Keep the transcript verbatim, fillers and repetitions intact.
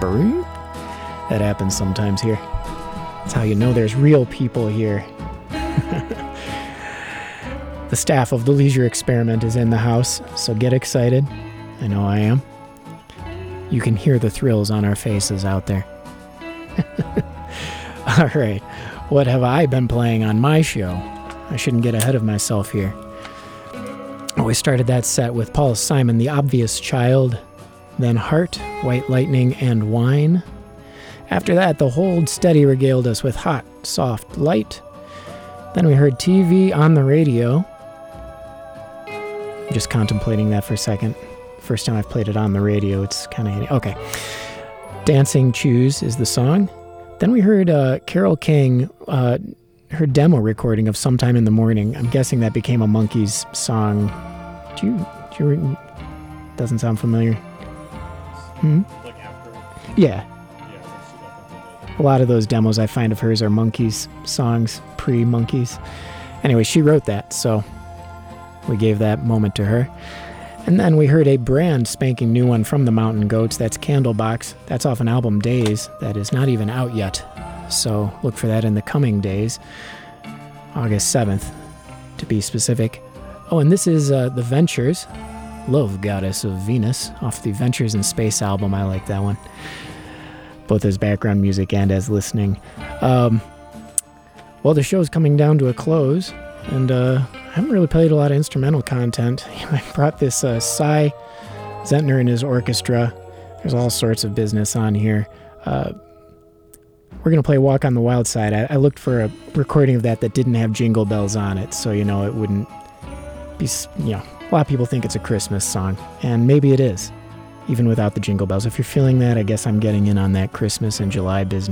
Brrr. That happens sometimes here. That's how you know there's real people here. The staff of the Leisure Experiment is in the house, so get excited. I know I am. You can hear the thrills on our faces out there. All right, what have I been playing on my show? I shouldn't get ahead of myself here. Oh, we started that set with Paul Simon, The Obvious Child, then Heart, White Lightning, and Wine. After that, The Hold Steady regaled us with Hot, Soft, Light. Then we heard T V on the Radio. Just contemplating that for a second. First time I've played it on the radio, it's kind of... Okay. Dancing Choose is the song. Then we heard uh, Carole King, uh, her demo recording of Sometime in the Morning. I'm guessing that became a Monkees song. Do you... Do you doesn't sound familiar. Hmm? Like after? Yeah. Yeah. A lot of those demos I find of hers are Monkees songs, pre-Monkees. Anyway, she wrote that, so we gave that moment to her. And then we heard a brand spanking new one from the Mountain Goats. That's Candlebox. That's off an album, Days, that is not even out yet. So look for that in the coming days. August seventh, to be specific. Oh, and this is uh, The Ventures, Love Goddess of Venus, off the Ventures in Space album. I like that one, both as background music and as listening. Um, well, the show's coming down to a close, and uh, I haven't really played a lot of instrumental content. I brought this uh, Cy Zentner and his orchestra. There's all sorts of business on here. Uh, we're going to play Walk on the Wild Side. I, I looked for a recording of that that didn't have Jingle Bells on it, so, you know, it wouldn't be, you know, a lot of people think it's a Christmas song, and maybe it is, even without the Jingle Bells. If you're feeling that, I guess I'm getting in on that Christmas in July business.